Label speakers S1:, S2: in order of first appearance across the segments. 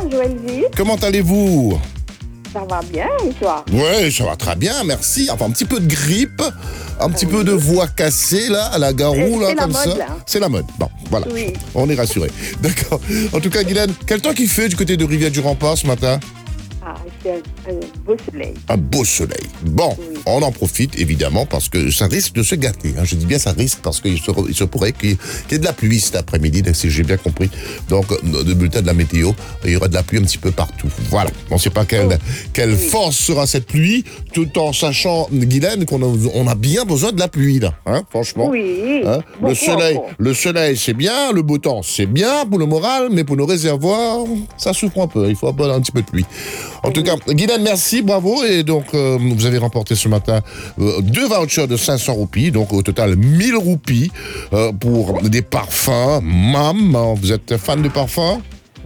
S1: Joëlzy.
S2: Comment allez-vous?
S1: Ça va bien et toi?
S2: Ouais, ça va très bien, merci. Enfin, un petit peu de grippe, un petit peu de voix cassée, là, à la Garou, là,
S1: C'est la
S2: comme
S1: mode,
S2: ça.
S1: là.
S2: C'est la mode. Bon, voilà.
S1: Oui.
S2: On est rassurés. D'accord. En tout cas, Guylaine, quel temps qu'il fait du côté de Rivière-du-Rempart ce matin?
S1: Ah, c'est un beau soleil.
S2: Un beau soleil. Bon,
S1: Oui.
S2: on en profite évidemment parce que ça risque de se gâter. Hein. Je dis bien ça risque parce qu'il se pourrait qu'il y ait de la pluie cet après-midi, si j'ai bien compris. Donc, le bulletin de la météo, il y aura de la pluie un petit peu partout. Voilà. On ne sait pas quelle force sera cette pluie, tout en sachant, Guylaine, qu'on a bien besoin de la pluie, là. Hein, franchement.
S1: Oui.
S2: Hein,
S1: Beaucoup.
S2: le soleil, c'est bien, le beau temps, c'est bien pour le moral, mais pour nos réservoirs, ça souffre un peu. Il faut un petit peu de pluie. En tout cas, Guylaine, merci, bravo. Et donc, vous avez remporté ce matin 2 vouchers de 500 roupies, donc au total 1000 roupies pour des parfums. Mam, vous êtes fan de parfums?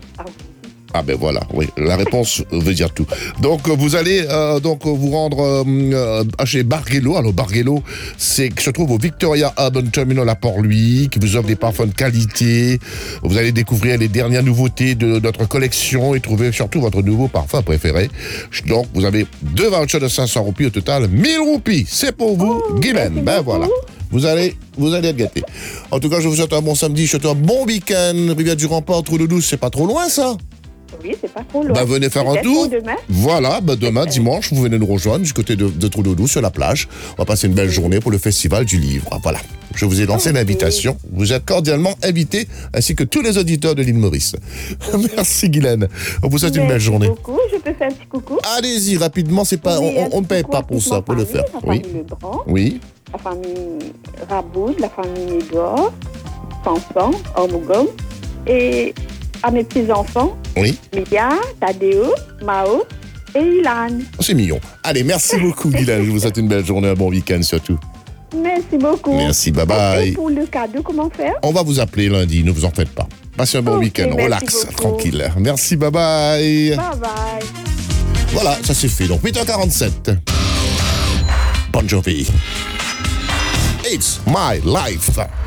S2: Ah ben voilà, oui, la réponse veut dire tout. Donc vous allez donc vous rendre chez Bargello. Alors Bargello, se trouve au Victoria Urban Terminal à Port-Louis, qui vous offre des parfums de qualité. Vous allez découvrir les dernières nouveautés de notre collection et trouver surtout votre nouveau parfum préféré. Donc vous avez 2 vouchers de 500 roupies, au total 1000 roupies. C'est pour vous, Guylaine. Ben voilà. Vous allez être gâtés. En tout cas, je vous souhaite un bon samedi, je vous souhaite un bon week-end. Rivière-du-Rempart, Trou-de-Douce, c'est pas trop loin ça?
S1: Oui, c'est pas trop loin.
S2: Bah, venez faire un tour.
S1: Demain.
S2: Voilà, demain, dimanche, vous venez nous rejoindre du côté de Trou-de-Douce sur la plage. On va passer une belle journée pour le Festival du Livre. Voilà. Je vous ai lancé l'invitation. Vous êtes cordialement invités, ainsi que tous les auditeurs de l'île Maurice. Merci, Guylaine. On vous souhaite une belle journée.
S1: Merci beaucoup. Je peux faire un petit coucou?
S2: Allez-y, rapidement, c'est pas, on ne paye pas pour ça, pour le faire.
S1: La famille Legrand,
S2: Oui.
S1: la famille Raboud, la famille Edouard, Sanson, Ormogom, et à mes petits-enfants,
S2: Oui.
S1: Mia, Tadeo, Mao et Ilan.
S2: C'est mignon. Allez, merci beaucoup, Guylaine. Je vous souhaite une belle journée, un bon week-end surtout.
S1: Merci beaucoup.
S2: Merci, bye bye.
S1: Et pour le cadeau, comment faire?
S2: On va vous appeler lundi, ne vous en faites pas. Passez un bon week-end,
S1: merci
S2: relax,
S1: beaucoup.
S2: tranquille. Merci, bye bye.
S1: Bye bye.
S2: Voilà, ça c'est fait. Donc 8h47. Bon Jovi. It's my life.